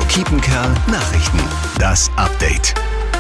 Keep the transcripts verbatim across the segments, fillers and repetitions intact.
Kiepenkerl Nachrichten. Das Update.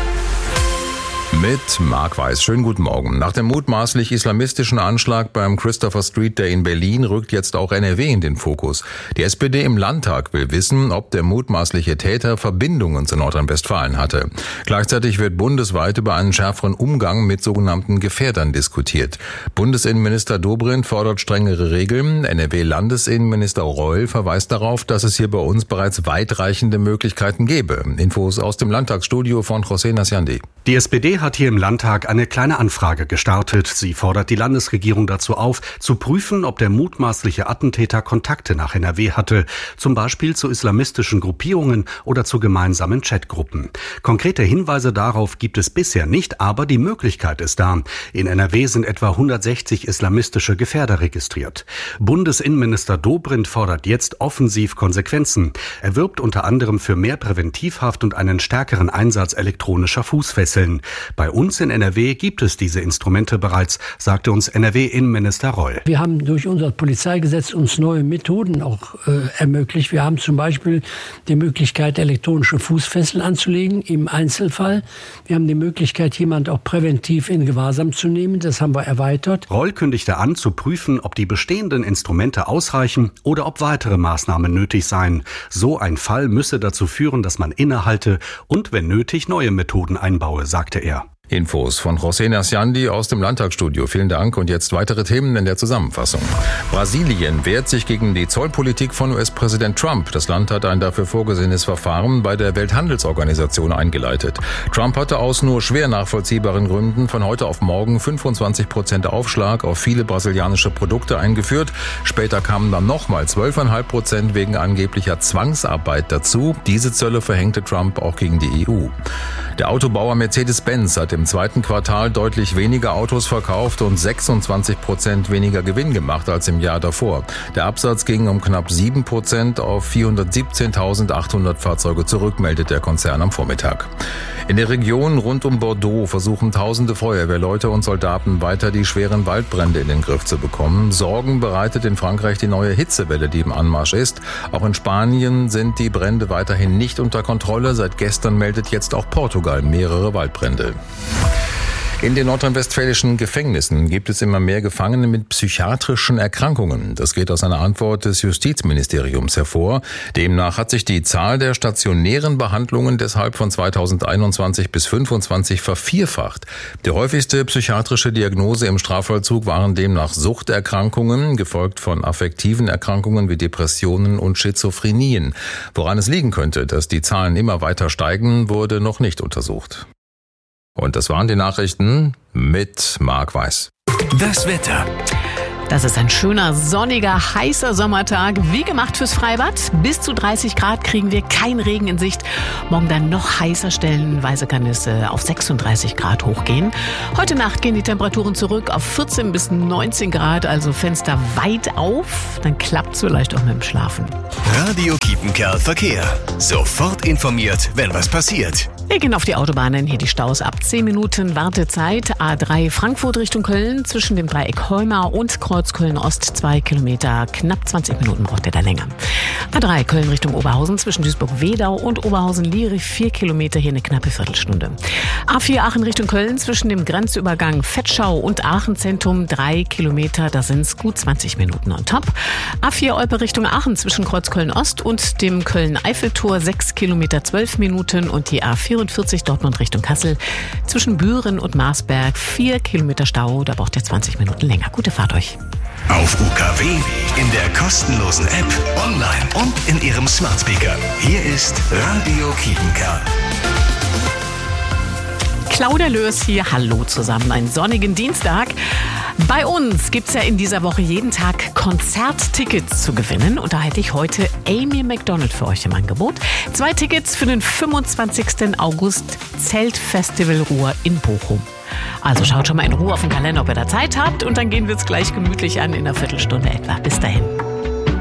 Mit Marc Weiß. Schönen guten Morgen. Nach dem mutmaßlich islamistischen Anschlag beim Christopher Street Day in Berlin rückt jetzt auch N R W in den Fokus. Die S P D im Landtag will wissen, ob der mutmaßliche Täter Verbindungen zu Nordrhein-Westfalen hatte. Gleichzeitig wird bundesweit über einen schärferen Umgang mit sogenannten Gefährdern diskutiert. Bundesinnenminister Dobrindt fordert strengere Regeln. N R W-Landesinnenminister Reul verweist darauf, dass es hier bei uns bereits weitreichende Möglichkeiten gäbe. Infos aus dem Landtagsstudio von José Nasciandi. Die S P D hat hier im Landtag eine kleine Anfrage gestartet. Sie fordert die Landesregierung dazu auf, zu prüfen, ob der mutmaßliche Attentäter Kontakte nach N R W hatte, zum Beispiel zu islamistischen Gruppierungen oder zu gemeinsamen Chatgruppen. Konkrete Hinweise darauf gibt es bisher nicht, aber die Möglichkeit ist da. In N R W sind etwa hundertsechzig islamistische Gefährder registriert. Bundesinnenminister Dobrindt fordert jetzt offensiv Konsequenzen. Er wirbt unter anderem für mehr Präventivhaft und einen stärkeren Einsatz elektronischer Fußfesseln. Bei uns in N R W gibt es diese Instrumente bereits, sagte uns N R W-Innenminister Reul. Wir haben durch unser Polizeigesetz uns neue Methoden auch äh, ermöglicht. Wir haben zum Beispiel die Möglichkeit, elektronische Fußfesseln anzulegen im Einzelfall. Wir haben die Möglichkeit, jemand auch präventiv in Gewahrsam zu nehmen. Das haben wir erweitert. Reul kündigte an, zu prüfen, ob die bestehenden Instrumente ausreichen oder ob weitere Maßnahmen nötig seien. So ein Fall müsse dazu führen, dass man innehalte und, wenn nötig, neue Methoden einbaue, sagte er. Infos von José Nasciandi aus dem Landtagsstudio. Vielen Dank und jetzt weitere Themen in der Zusammenfassung. Brasilien wehrt sich gegen die Zollpolitik von U S-Präsident Trump. Das Land hat ein dafür vorgesehenes Verfahren bei der Welthandelsorganisation eingeleitet. Trump hatte aus nur schwer nachvollziehbaren Gründen von heute auf morgen fünfundzwanzig Prozent Aufschlag auf viele brasilianische Produkte eingeführt. Später kamen dann nochmal zwölf Komma fünf Prozent wegen angeblicher Zwangsarbeit dazu. Diese Zölle verhängte Trump auch gegen die E U. Der Autobauer Mercedes-Benz hat im zweiten Quartal deutlich weniger Autos verkauft und sechsundzwanzig Prozent weniger Gewinn gemacht als im Jahr davor. Der Absatz ging um knapp sieben Prozent auf vierhundertsiebzehntausendachthundert Fahrzeuge zurück, meldet der Konzern am Vormittag. In der Region rund um Bordeaux versuchen tausende Feuerwehrleute und Soldaten weiter die schweren Waldbrände in den Griff zu bekommen. Sorgen bereitet in Frankreich die neue Hitzewelle, die im Anmarsch ist. Auch in Spanien sind die Brände weiterhin nicht unter Kontrolle. Seit gestern meldet jetzt auch Portugal mehrere Waldbrände. In den nordrhein-westfälischen Gefängnissen gibt es immer mehr Gefangene mit psychiatrischen Erkrankungen. Das geht aus einer Antwort des Justizministeriums hervor. Demnach hat sich die Zahl der stationären Behandlungen deshalb von zweitausendeinundzwanzig bis fünfundzwanzig vervierfacht. Die häufigste psychiatrische Diagnose im Strafvollzug waren demnach Suchterkrankungen, gefolgt von affektiven Erkrankungen wie Depressionen und Schizophrenien. Woran es liegen könnte, dass die Zahlen immer weiter steigen, wurde noch nicht untersucht. Und das waren die Nachrichten mit Marc Weiß. Das Wetter. Das ist ein schöner, sonniger, heißer Sommertag, wie gemacht fürs Freibad. Bis zu dreißig Grad kriegen wir, kein Regen in Sicht. Morgen dann noch heißer, stellenweise kann es auf sechsunddreißig Grad hochgehen. Heute Nacht gehen die Temperaturen zurück auf vierzehn bis neunzehn Grad, also Fenster weit auf. Dann klappt es vielleicht auch mit dem Schlafen. Radio Kiepenkerl Verkehr. Sofort informiert, wenn was passiert. Wir gehen auf die Autobahnen, hier die Staus ab zehn Minuten Wartezeit. A drei Frankfurt Richtung Köln zwischen dem Dreieck Heumar und Kreuz Köln-Ost zwei Kilometer, knapp zwanzig Minuten braucht ihr da länger. A drei Köln Richtung Oberhausen zwischen Duisburg-Wedau und Oberhausen-Liere vier Kilometer, hier eine knappe Viertelstunde. A vier Aachen Richtung Köln zwischen dem Grenzübergang Vetschau und Aachen-Zentrum drei Kilometer, da sind es gut zwanzig Minuten on top. A vier Olpe Richtung Aachen zwischen Kreuz Köln-Ost und dem Köln-Eiffeltor sechs Kilometer, zwölf Minuten und die A vierundvierzig Dortmund Richtung Kassel zwischen Büren und Marsberg vier Kilometer Stau, da braucht ihr zwanzig Minuten länger. Gute Fahrt euch. Auf U K W, in der kostenlosen App, online und in Ihrem Smart Speaker. Hier ist Radio Kiepenkerl. Claudia Lörs hier, hallo zusammen, einen sonnigen Dienstag. Bei uns gibt's ja in dieser Woche jeden Tag Konzerttickets zu gewinnen und da hätte ich heute Amy Macdonald für euch im Angebot. Zwei Tickets für den fünfundzwanzigsten August Zeltfestival Ruhr in Bochum. Also schaut schon mal in Ruhe auf den Kalender, ob ihr da Zeit habt und dann gehen wir es gleich gemütlich an in einer Viertelstunde etwa. Bis dahin.